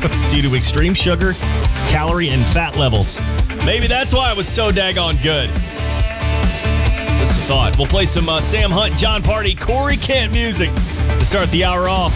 due to extreme sugar, calorie, and fat levels. Maybe that's why it was so daggone good. Just a thought. We'll play some Sam Hunt, John Party, Corey Kent music to start the hour off.